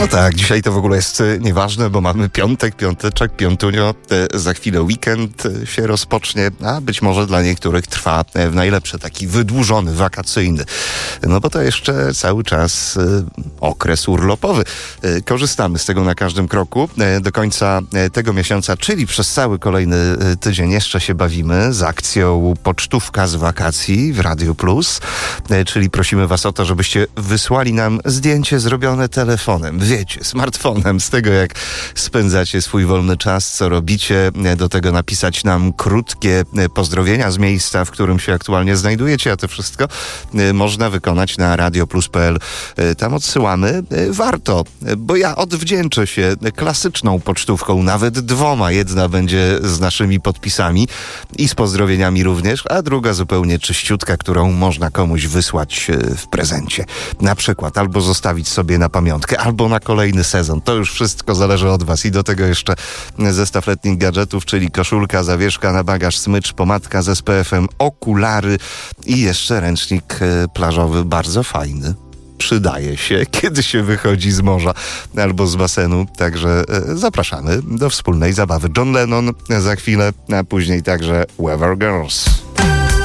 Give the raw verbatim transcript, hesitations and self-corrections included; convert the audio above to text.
No tak, dzisiaj to w ogóle jest nieważne, bo mamy piątek, piąteczek, piątunio. Za chwilę weekend się rozpocznie, a być może dla niektórych trwa w najlepsze, taki wydłużony, wakacyjny. No bo to jeszcze cały czas okres urlopowy. Korzystamy z tego na każdym kroku. Do końca tego miesiąca, czyli przez cały kolejny tydzień jeszcze się bawimy z akcją Pocztówka z wakacji w Radio Plus. Czyli prosimy was o to, żebyście wysłali nam zdjęcie zrobione telefonem. Wiecie, smartfonem, z tego jak spędzacie swój wolny czas, co robicie. Do tego napisać nam krótkie pozdrowienia z miejsca, w którym się aktualnie znajdujecie, a to wszystko można wykonać na radioplus kropka p l. Tam odsyłamy. Warto, bo ja odwdzięczę się klasyczną pocztówką, nawet dwoma. Jedna będzie z naszymi podpisami i z pozdrowieniami również, a druga zupełnie czyściutka, którą można komuś wysłać w prezencie. Na przykład albo zostawić sobie na pamiątkę, albo na kolejny sezon. To już wszystko zależy od was. I do tego jeszcze zestaw letnich gadżetów, czyli koszulka, zawieszka na bagaż, smycz, pomadka z S P F em, okulary i jeszcze ręcznik plażowy, bardzo fajny. Przydaje się, kiedy się wychodzi z morza albo z basenu. Także zapraszamy do wspólnej zabawy. John Lennon za chwilę, a później także Weather Girls.